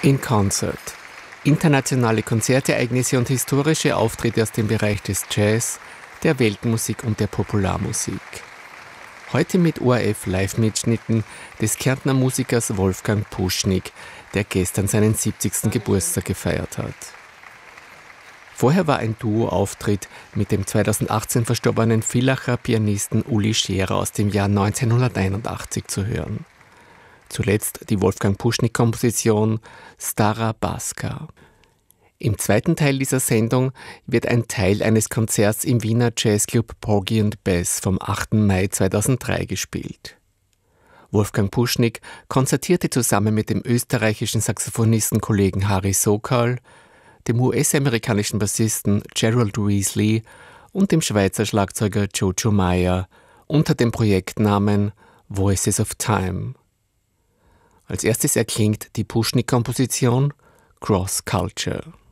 In Concert. Internationale Konzertereignisse und historische Auftritte aus dem Bereich des Jazz, der Weltmusik und der Popularmusik. Heute mit ORF-Live-Mitschnitten des Kärntner Musikers Wolfgang Puschnig, der gestern seinen 70. Geburtstag gefeiert hat. Vorher war ein Duo-Auftritt mit dem 2018 verstorbenen Villacher Pianisten Uli Scherer aus dem Jahr 1981 zu hören. Zuletzt die Wolfgang Puschnig-Komposition Stara Baska. Im zweiten Teil dieser Sendung wird ein Teil eines Konzerts im Wiener Jazzclub Porgy & Bess vom 8. Mai 2003 gespielt. Wolfgang Puschnig konzertierte zusammen mit dem österreichischen Saxophonistenkollegen Harry Sokal, dem US-amerikanischen Bassisten Gerald Weasley und dem Schweizer Schlagzeuger Jojo Meyer unter dem Projektnamen Voices of Time. Als erstes erklingt die Puschnig-Komposition Cross Culture.